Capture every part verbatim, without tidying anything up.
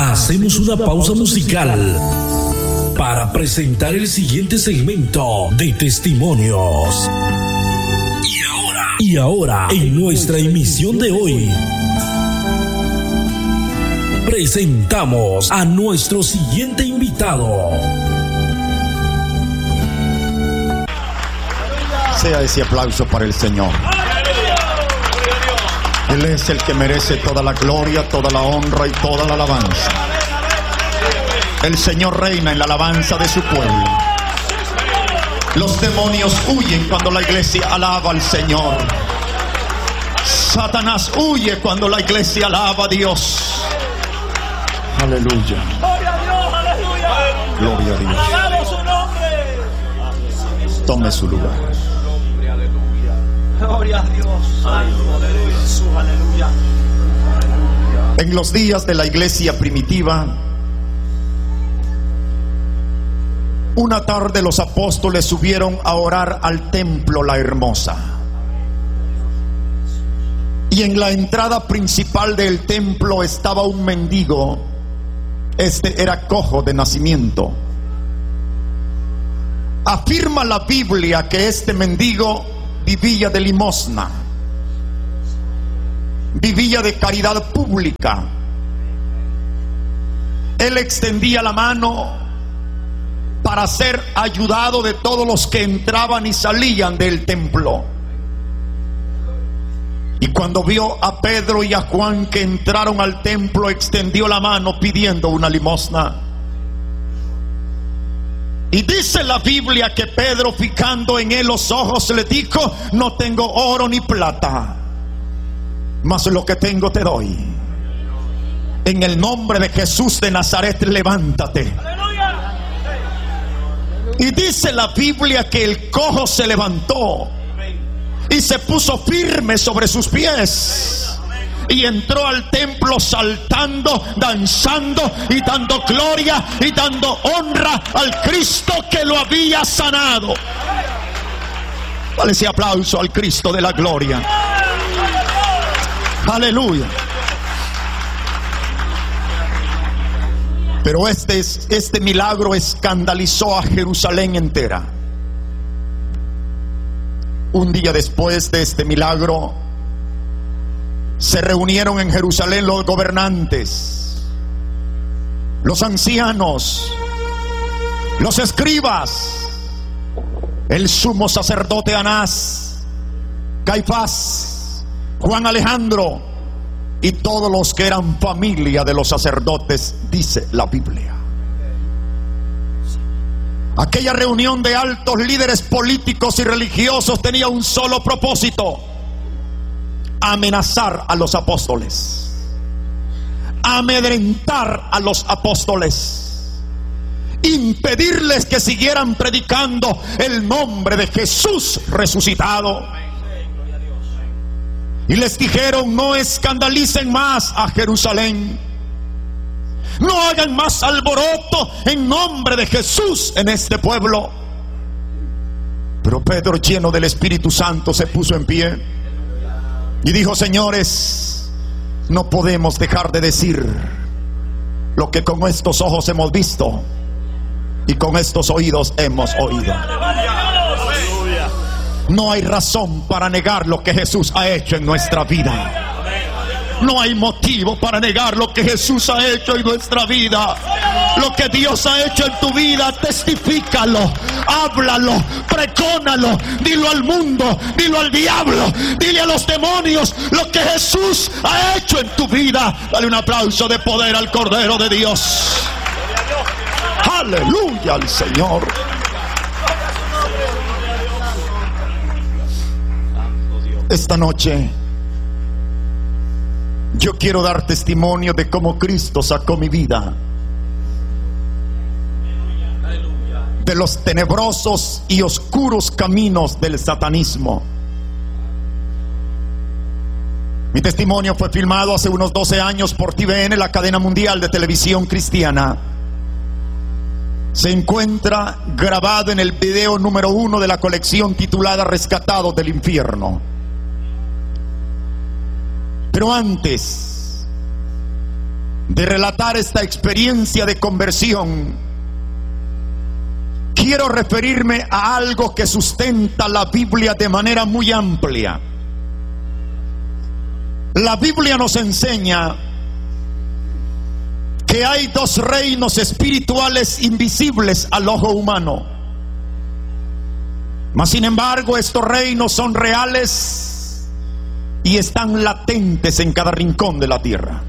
hacemos una pausa musical para presentar el siguiente segmento de testimonios. Y ahora, y ahora, en nuestra emisión de hoy, presentamos a nuestro siguiente invitado. Sea ese aplauso para el Señor. Él es el que merece toda la gloria, toda la honra y toda la alabanza. El Señor reina en la alabanza de su pueblo. Los demonios huyen cuando la iglesia alaba al Señor. Satanás huye cuando la iglesia alaba a Dios. Aleluya. Gloria a Dios, aleluya. Gloria a Dios. Alabamos su nombre. Tome su lugar. Gloria a Dios. Aleluya. Jesús, aleluya. En los días de la iglesia primitiva, una tarde los apóstoles subieron a orar al templo La Hermosa. Y en la entrada principal del templo estaba un mendigo. Este era cojo de nacimiento. Afirma la Biblia que este mendigo vivía de limosna, vivía de caridad pública. Él extendía la mano para ser ayudado de todos los que entraban y salían del templo. Y cuando vio a Pedro y a Juan que entraron al templo, extendió la mano pidiendo una limosna. Y dice la Biblia que Pedro, fijando en él los ojos, le dijo: no tengo oro ni plata, mas lo que tengo te doy. En el nombre de Jesús de Nazaret, levántate. Y dice la Biblia que el cojo se levantó y se puso firme sobre sus pies. Y entró al templo saltando, danzando y dando gloria y dando honra al Cristo que lo había sanado. Dale ese aplauso al Cristo de la gloria. Aleluya. Pero este, este milagro escandalizó a Jerusalén entera. Un día después de este milagro, se reunieron en Jerusalén los gobernantes, los ancianos, los escribas, el sumo sacerdote Anás, Caifás, Juan Alejandro y todos los que eran familia de los sacerdotes, dice la Biblia. Aquella reunión de altos líderes políticos y religiosos tenía un solo propósito: amenazar a los apóstoles, amedrentar a los apóstoles, impedirles que siguieran predicando el nombre de Jesús resucitado. Y les dijeron: no escandalicen más a Jerusalén, no hagan más alboroto en nombre de Jesús en este pueblo. Pero Pedro, lleno del Espíritu Santo, se puso en pie y dijo: señores, no podemos dejar de decir lo que con estos ojos hemos visto y con estos oídos hemos oído. No hay razón para negar lo que Jesús ha hecho en nuestra vida. No hay motivo para negar lo que Jesús ha hecho en nuestra vida. Lo que Dios ha hecho en tu vida, testifícalo, háblalo, precónalo, dilo al mundo, dilo al diablo, dile a los demonios lo que Jesús ha hecho en tu vida. Dale un aplauso de poder al Cordero de Dios. Aleluya al Señor. Esta noche yo quiero dar testimonio de cómo Cristo sacó mi vida de los tenebrosos y oscuros caminos del satanismo. Mi testimonio fue filmado hace unos doce años por T V N, la cadena mundial de televisión cristiana. Se encuentra grabado en el video número uno de la colección titulada Rescatados del Infierno. Pero antes de relatar esta experiencia de conversión, quiero referirme a algo que sustenta la Biblia de manera muy amplia. La Biblia nos enseña que hay dos reinos espirituales invisibles al ojo humano. Mas sin embargo, estos reinos son reales y están latentes en cada rincón de la tierra.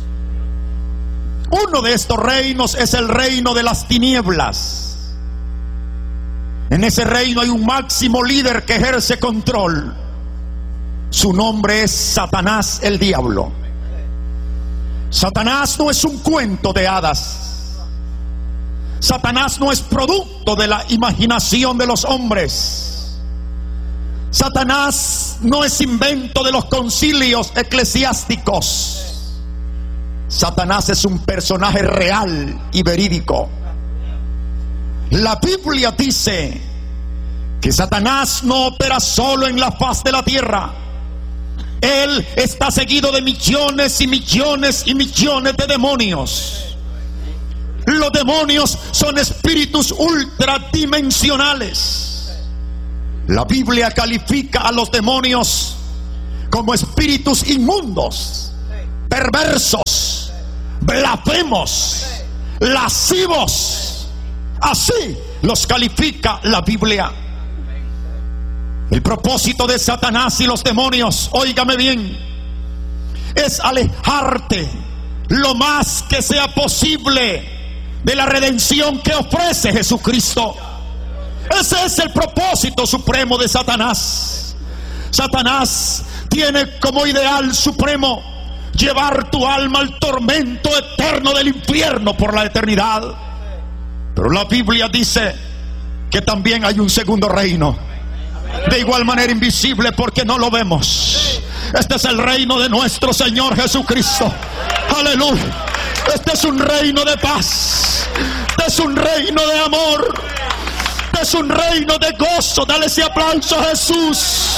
Uno de estos reinos es el reino de las tinieblas. En ese reino hay un máximo líder que ejerce control. Su nombre es Satanás, el diablo. Satanás no es un cuento de hadas. Satanás no es producto de la imaginación de los hombres. Satanás no es invento de los concilios eclesiásticos. Satanás es un personaje real y verídico. La Biblia dice que Satanás no opera solo en la faz de la tierra. Él está seguido de millones y millones y millones de demonios. Los demonios son espíritus ultradimensionales. La Biblia califica a los demonios como espíritus inmundos, perversos, blasfemos, lascivos. Así los califica la Biblia. El propósito de Satanás y los demonios, óigame bien, es alejarte lo más que sea posible de la redención que ofrece Jesucristo. Ese es el propósito supremo de Satanás. Satanás tiene como ideal supremo llevar tu alma al tormento eterno del infierno por la eternidad. Pero la Biblia dice que también hay un segundo reino, de igual manera invisible porque no lo vemos. Este es el reino de nuestro Señor Jesucristo. Aleluya. Este es un reino de paz. Este es un reino de amor. Este es un reino de gozo. Dale ese aplauso a Jesús.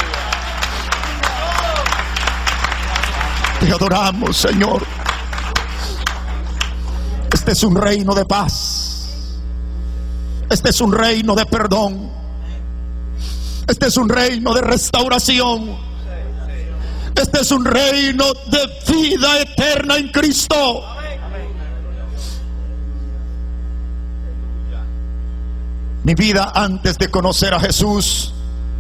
Te adoramos, Señor. Este es un reino de paz. Este es un reino de perdón. Este es un reino de restauración. Este es un reino de vida eterna en Cristo. Mi vida antes de conocer a Jesús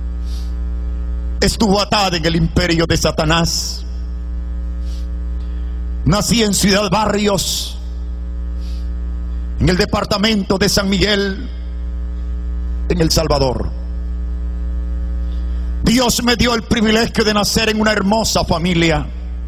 estuvo atada en el imperio de Satanás. Nací en Ciudad Barrios, en el departamento de San Miguel, en El Salvador. Dios me dio el privilegio de nacer en una hermosa familia.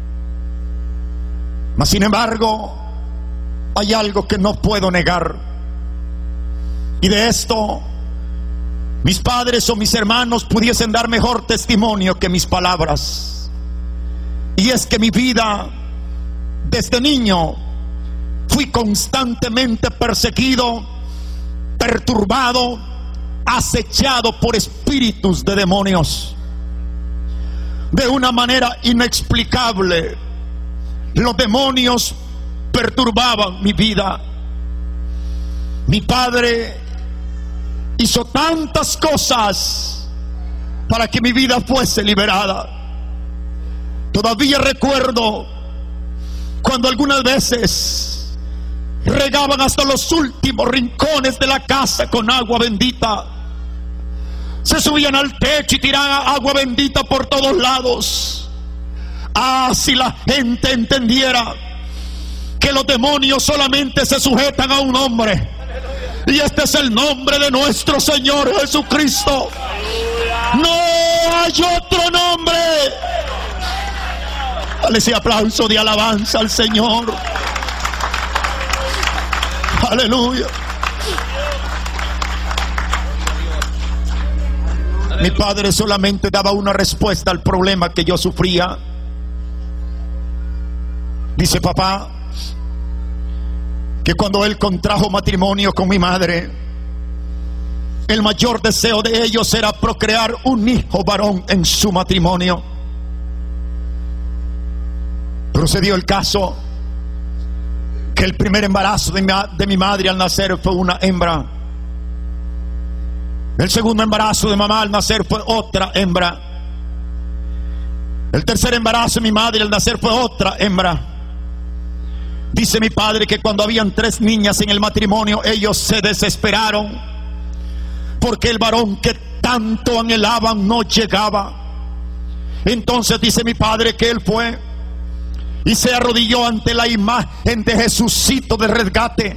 Mas sin embargo, hay algo que no puedo negar. Y de esto, mis padres o mis hermanos pudiesen dar mejor testimonio que mis palabras. Y es que mi vida, desde niño, fui constantemente perseguido, perturbado, acechado por espíritus de demonios. De una manera inexplicable, los demonios perturbaban mi vida. Mi padre hizo tantas cosas para que mi vida fuese liberada. Todavía recuerdo cuando algunas veces regaban hasta los últimos rincones de la casa con agua bendita. Se subían al techo y tiraban agua bendita por todos lados. Ah, si la gente entendiera que los demonios solamente se sujetan a un hombre, y este es el nombre de nuestro Señor Jesucristo. No hay otro nombre. Dale ese aplauso de alabanza al Señor. Aleluya. Mi padre solamente daba una respuesta al problema que yo sufría. Dice papá que cuando él contrajo matrimonio con mi madre, el mayor deseo de ellos era procrear un hijo varón en su matrimonio. Pero se dio el caso que el primer embarazo de mi, de mi madre al nacer fue una hembra. El segundo embarazo de mamá al nacer fue otra hembra. El tercer embarazo de mi madre al nacer fue otra hembra. Dice mi padre que cuando habían tres niñas en el matrimonio, ellos se desesperaron porque el varón que tanto anhelaban no llegaba. Entonces dice mi padre que él fue y se arrodilló ante la imagen de Jesucito de rescate,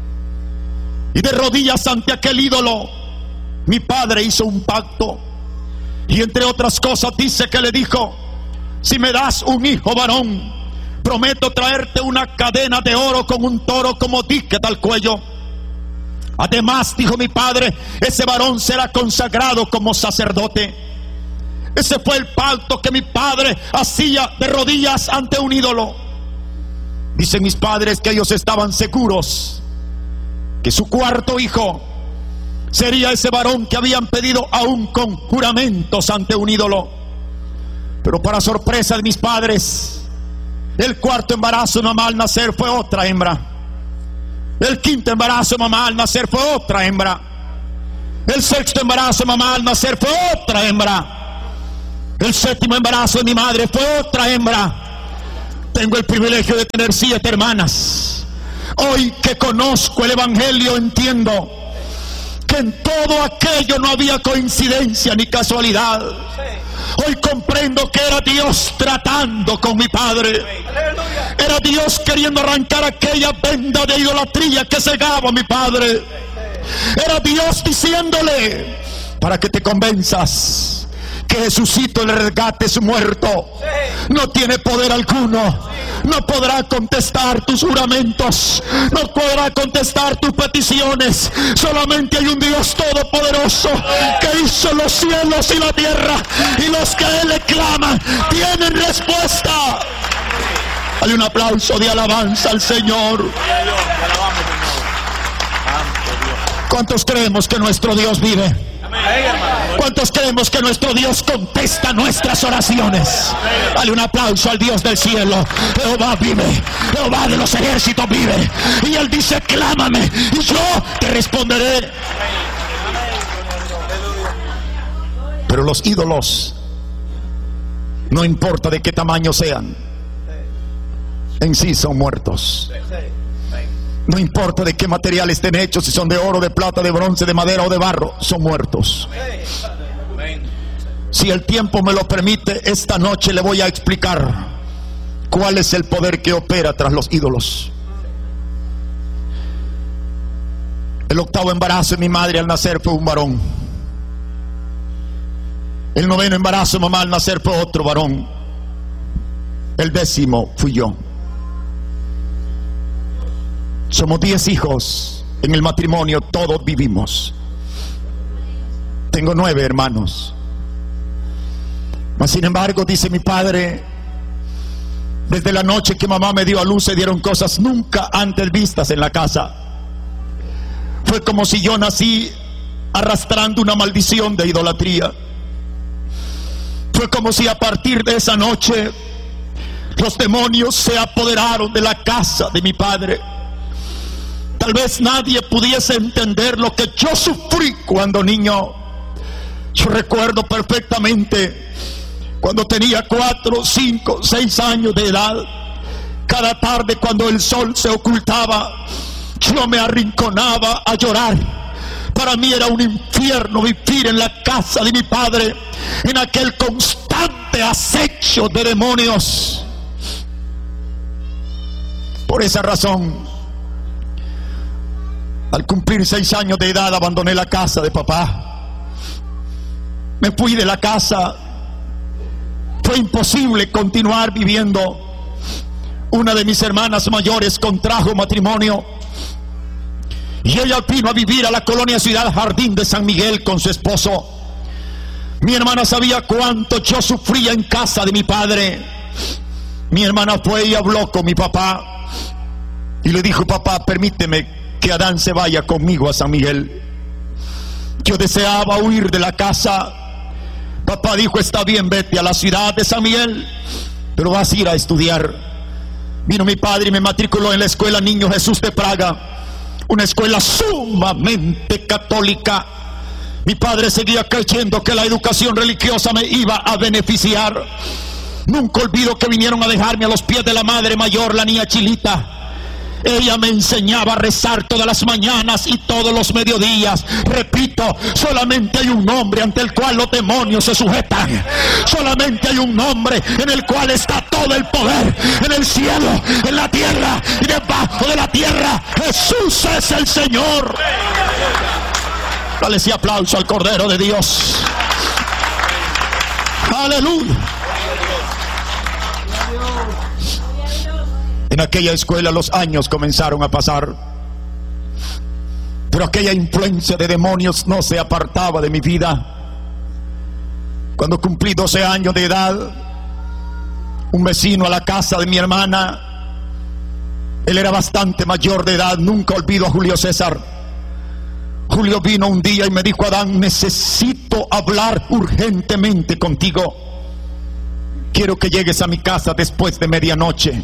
y de rodillas ante aquel ídolo mi padre hizo un pacto, y entre otras cosas dice que le dijo: si me das un hijo varón, prometo traerte una cadena de oro con un toro como ticket al cuello. Además, dijo mi padre, ese varón será consagrado como sacerdote. Ese fue el pacto que mi padre hacía de rodillas ante un ídolo. Dicen mis padres que ellos estaban seguros que su cuarto hijo sería ese varón que habían pedido aún con juramentos ante un ídolo. Pero para sorpresa de mis padres, el cuarto embarazo de mamá al nacer fue otra hembra. El quinto embarazo de mamá al nacer fue otra hembra. El sexto embarazo de mamá al nacer fue otra hembra. El séptimo embarazo de mi madre fue otra hembra. Tengo el privilegio de tener siete hermanas. Hoy que conozco el evangelio, entiendo que en todo aquello no había coincidencia ni casualidad. Hoy comprendo que era Dios tratando con mi padre. Era Dios queriendo arrancar aquella venda de idolatría que cegaba a mi padre. Era Dios diciéndole: para que te convenzas que Jesucito el rescate es muerto, no tiene poder alguno, no podrá contestar tus juramentos, no podrá contestar tus peticiones. Solamente hay un Dios todopoderoso que hizo los cielos y la tierra, y los que a Él le claman tienen respuesta. Dale un aplauso de alabanza al Señor. ¿Cuántos creemos que nuestro Dios vive? ¿Cuántos creemos que nuestro Dios contesta nuestras oraciones? Dale un aplauso al Dios del cielo. Jehová vive, Jehová de los ejércitos vive, y Él dice: clámame y yo te responderé. Pero los ídolos, no importa de qué tamaño sean, en sí son muertos. No importa de qué material estén hechos, si son de oro, de plata, de bronce, de madera o de barro, son muertos. Si el tiempo me lo permite, esta noche le voy a explicar cuál es el poder que opera tras los ídolos. El octavo embarazo de mi madre al nacer fue un varón. El noveno embarazo de mamá al nacer fue otro varón. El décimo fui yo. Somos diez hijos en el matrimonio, todos vivimos. Tengo nueve hermanos. Mas sin embargo, dice mi padre, desde la noche que mamá me dio a luz se dieron cosas nunca antes vistas en la casa. Fue como si yo nací arrastrando una maldición de idolatría. Fue como si a partir de esa noche los demonios se apoderaron de la casa de mi padre. Tal vez nadie pudiese entender lo que yo sufrí cuando niño. Yo recuerdo perfectamente cuando tenía cuatro, cinco, seis años de edad. Cada tarde cuando el sol se ocultaba, yo me arrinconaba a llorar. Para mí era un infierno vivir en la casa de mi padre, en aquel constante acecho de demonios. Por esa razón, al cumplir seis años de edad, abandoné la casa de papá. Me fui de la casa. Fue imposible continuar viviendo. Una de mis hermanas mayores contrajo matrimonio y ella vino a vivir a la colonia Ciudad Jardín de San Miguel con su esposo. Mi hermana sabía cuánto yo sufría en casa de mi padre. Mi hermana fue y habló con mi papá y le dijo: papá, permíteme que Adán se vaya conmigo a San Miguel. Yo deseaba huir de la casa. Papá dijo: está bien, vete a la ciudad de San Miguel, pero vas a ir a estudiar. Vino mi padre y me matriculó en la escuela Niño Jesús de Praga, una escuela sumamente católica. Mi padre seguía creyendo que la educación religiosa me iba a beneficiar. Nunca olvido que vinieron a dejarme a los pies de la madre mayor, la niña Chilita. Ella me enseñaba a rezar todas las mañanas y todos los mediodías. Repito, solamente hay un nombre ante el cual los demonios se sujetan. Solamente hay un nombre en el cual está todo el poder, en el cielo, en la tierra y debajo de la tierra. Jesús es el Señor. Dale ese aplauso al Cordero de Dios. Aleluya. En aquella escuela los años comenzaron a pasar, pero aquella influencia de demonios no se apartaba de mi vida. Cuando cumplí doce años de edad, un vecino a la casa de mi hermana, él era bastante mayor de edad, nunca olvido a Julio César. Julio vino un día y me dijo: Adán, necesito hablar urgentemente contigo. Quiero que llegues a mi casa después de medianoche.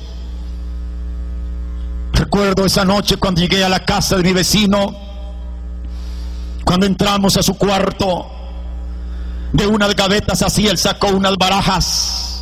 Recuerdo esa noche cuando llegué a la casa de mi vecino. Cuando entramos a su cuarto, de unas gavetas así él sacó unas barajas.